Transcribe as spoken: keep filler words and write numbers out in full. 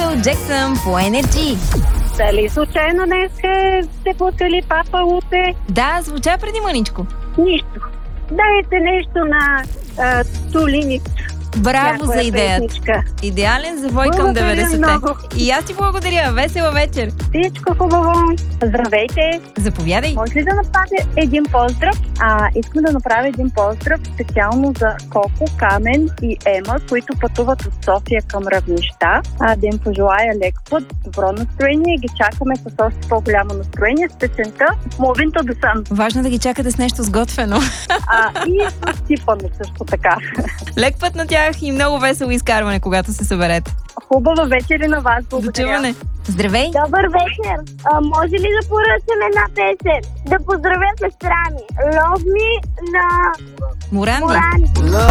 Майкъл Джексън по Енерджи. Дали случайно днес сте пускали Папа Луте? Да, звуча преди мъничко. Нищо. Дайте нещо на а, Тулини. Браво Някоя за идеята. песничка. Идеален завой към Благодаря деветдесетте. много. И аз ти благодаря. Весела вечер. Всичко хубаво. Здравейте. Заповядай. Може ли да направя един поздрав? А, искам да направя един поздрав специално за Коко, Камен и Ема, които пътуват от София към Равнища. А, да им пожелая лек път, добро настроение. Ги чакаме с още по-голямо настроение с песента Moving to the Sun. Важно да ги чакате с нещо сготвено. А, и с типано също така. Лек път на тях и много весело изкарване, когато се съберете. Хубава вечер и на вас. Благодаря. До чуване. Здравей! Добър вечер! А, може ли да поръчам една песен? Да поздравя сестра ми. Love me на Моранди. Моранди.